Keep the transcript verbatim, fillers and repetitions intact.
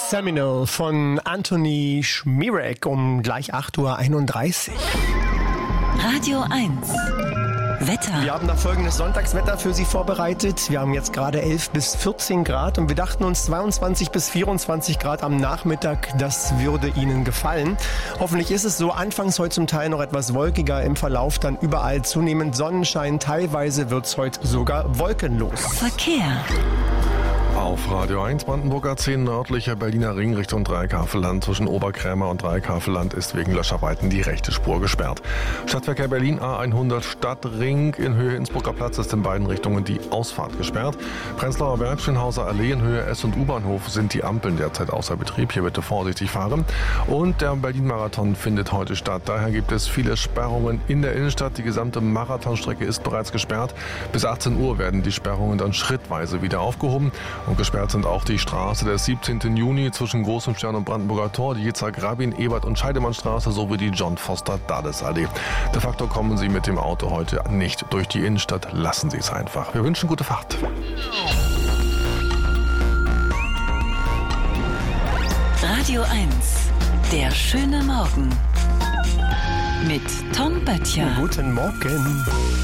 Seminole von Anthony Schmierek um gleich acht Uhr einunddreißig. Radio eins. Wetter. Wir haben da folgendes Sonntagswetter für Sie vorbereitet. Wir haben jetzt gerade elf bis vierzehn Grad und wir dachten uns zweiundzwanzig bis vierundzwanzig Grad am Nachmittag, das würde Ihnen gefallen. Hoffentlich ist es so. Anfangs heute zum Teil noch etwas wolkiger, im Verlauf dann überall zunehmend Sonnenschein. Teilweise wird es heute sogar wolkenlos. Verkehr. Auf Radio eins Brandenburger zehn nördlicher Berliner Ring Richtung Dreiekafelland. Zwischen Oberkrämer und Dreiekafeland ist wegen Löscharbeiten die rechte Spur gesperrt. Stadtverkehr Berlin A hundert Stadtring in Höhe Innsbrucker Platz ist in beiden Richtungen die Ausfahrt gesperrt. Prenzlauer Berg, Schönhauser Allee in Höhe S- und U-Bahnhof sind die Ampeln derzeit außer Betrieb. Hier bitte vorsichtig fahren. Und der Berlin-Marathon findet heute statt. Daher gibt es viele Sperrungen in der Innenstadt. Die gesamte Marathonstrecke ist bereits gesperrt. Bis achtzehn Uhr werden die Sperrungen dann schrittweise wieder aufgehoben. Und gesperrt sind auch die Straße des siebzehnten Juni zwischen Großem Stern und Brandenburger Tor, die Yitzhak Rabin, Ebert und Scheidemannstraße sowie die John Foster Dulles Allee. De facto kommen Sie mit dem Auto heute nicht durch die Innenstadt. Lassen Sie es einfach. Wir wünschen gute Fahrt. Radio eins. Der schöne Morgen. Mit Tom Böttcher. Guten Morgen.